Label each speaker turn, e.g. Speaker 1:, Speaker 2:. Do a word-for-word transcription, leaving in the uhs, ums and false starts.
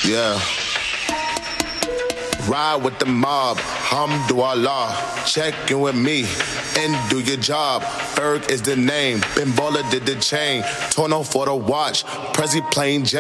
Speaker 1: Yeah. Ride with the mob, hamdulillah. Check in with me and do your job. Ferg is the name, Ben Baller did the chain. Torno for the watch, Prezi plain Jane.